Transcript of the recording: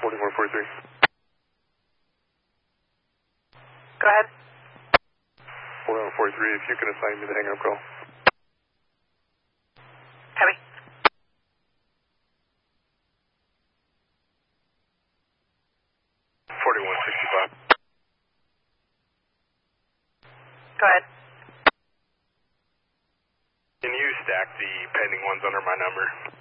4143. Go ahead. 4143, if you can assign me the hang-up call. Copy. Go ahead. Can you stack the pending ones under my number?